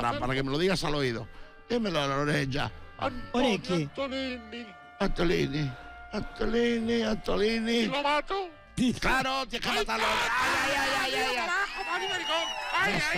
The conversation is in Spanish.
para que me lo digas al oído. Dímelo a la oreja. Orecchie. Antolini. ¿Y lo mato? Claro, tienes que matarlo. Ay.